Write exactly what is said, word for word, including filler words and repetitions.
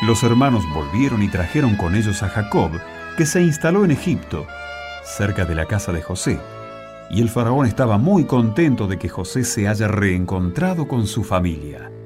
Los hermanos volvieron y trajeron con ellos a Jacob, que se instaló en Egipto, cerca de la casa de José. Y el faraón estaba muy contento de que José se haya reencontrado con su familia.